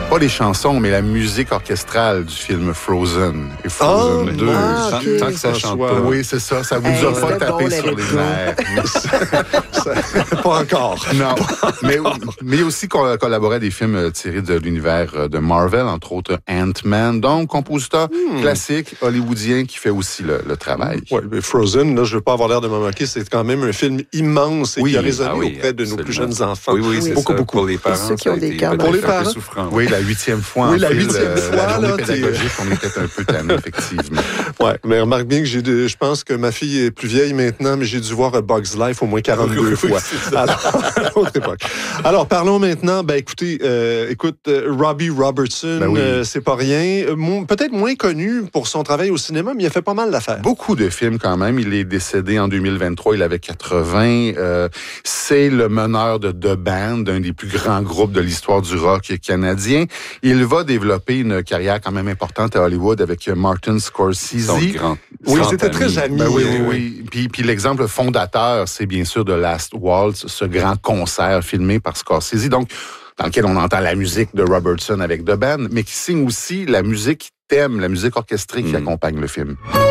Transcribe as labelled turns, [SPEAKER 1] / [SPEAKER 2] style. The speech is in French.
[SPEAKER 1] Pas les chansons, mais la musique orchestrale du film Frozen. Et Frozen 2.
[SPEAKER 2] Okay.
[SPEAKER 3] Tant que ça chante pas.
[SPEAKER 1] Oui, c'est ça. Ça vous a pas tapé sur les nerfs.
[SPEAKER 2] Pas encore.
[SPEAKER 1] Non. Mais aussi collaboré à des films tirés de l'univers de Marvel, entre autres Ant-Man. Donc, compositeur classique hollywoodien qui fait aussi le travail.
[SPEAKER 2] Oui, mais Frozen, là, je ne veux pas avoir l'air de me moquer, c'est quand même un film immense et qui a résonné auprès de nos plus jeunes enfants.
[SPEAKER 3] Oui, c'est
[SPEAKER 2] beaucoup,
[SPEAKER 3] ça.
[SPEAKER 2] beaucoup.
[SPEAKER 3] Pour les parents,
[SPEAKER 4] ceux qui ont des cœurs
[SPEAKER 2] Pour les parents.
[SPEAKER 3] Souffrant.
[SPEAKER 1] Oui, la 8e fois.
[SPEAKER 2] Oui, la
[SPEAKER 1] fil,
[SPEAKER 2] 8e fois,
[SPEAKER 1] la journée
[SPEAKER 2] là,
[SPEAKER 1] pédagogique, on est peut-être un peu tanné, effectivement.
[SPEAKER 2] Oui, mais remarque bien que je pense que ma fille est plus vieille maintenant, mais j'ai dû voir A Bug's Life au moins 42 fois. Alors, à autre époque. Alors, parlons maintenant, écoutez, Robbie Robertson, c'est pas rien. Peut-être moins connu pour son travail au cinéma, mais il a fait pas mal d'affaires.
[SPEAKER 1] Beaucoup de films quand même. Il est décédé en 2023, il avait 80. C'est le meneur de The Band, un des plus grands groupes de l'histoire du rock canadien. Il va développer une carrière quand même importante à Hollywood avec Martin Scorsese.
[SPEAKER 2] Oui, c'était très ami.
[SPEAKER 1] Oui. Puis l'exemple fondateur, c'est bien sûr The Last Waltz, ce grand concert filmé par Scorsese, donc dans lequel on entend la musique de Robertson avec The Band, mais qui signe aussi la musique thème, la musique orchestrée qui accompagne le film.